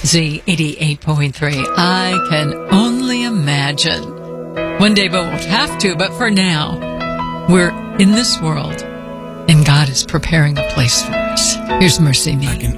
Z88.3. I can only imagine. One day we won't have to, but for now, we're in this world, and God is preparing a place for us. Here's Mercy Me. I can